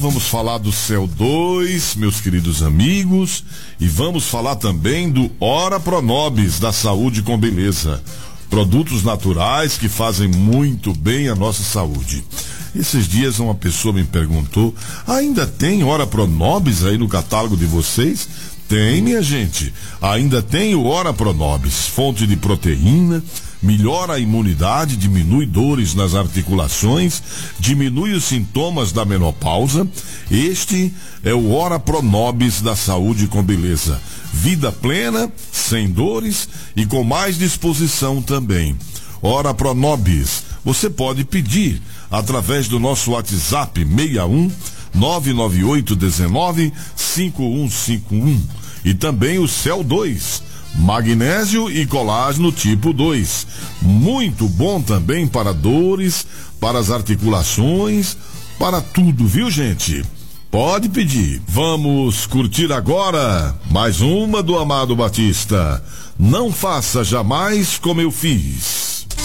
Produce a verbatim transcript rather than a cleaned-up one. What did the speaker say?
vamos falar do C E L dois, meus queridos amigos, e vamos falar também do Ora Pronobis, da saúde com beleza. Produtos naturais que fazem muito bem à nossa saúde. Esses dias uma pessoa me perguntou, ainda tem Ora Pronobis aí no catálogo de vocês? Tem, minha gente. Ainda tem o Ora Pronobis, fonte de proteína, melhora a imunidade, diminui dores nas articulações, diminui os sintomas da menopausa. Este é o Ora Pronobis da saúde com beleza. Vida plena, sem dores e com mais disposição também. Ora Pronobis, você pode pedir através do nosso WhatsApp seis um nove nove oito um nove cinco um cinco um e também o C E L dois, magnésio e colágeno tipo dois. Muito bom também para dores, para as articulações, para tudo, viu, gente? Pode pedir. Vamos curtir agora mais uma do Amado Batista. Não faça jamais como eu fiz.